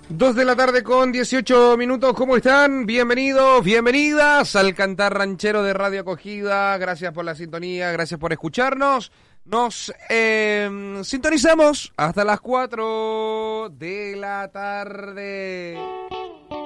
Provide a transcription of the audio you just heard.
2 de la tarde con 18 minutos, ¿cómo están? Bienvenidos, bienvenidas al Cantar Ranchero de Radio Acogida. Gracias por la sintonía, gracias por escucharnos. Nos sintonizamos hasta las 4 de la tarde.